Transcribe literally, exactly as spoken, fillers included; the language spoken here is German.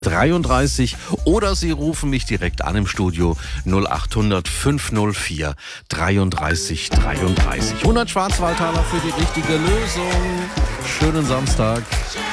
dreiunddreißig oder Sie rufen mich direkt an im Studio null acht hundert fünf null vier dreiunddreißig dreiunddreißig. hundert Schwarzwaldtaler für die richtige Lösung. Schönen Samstag.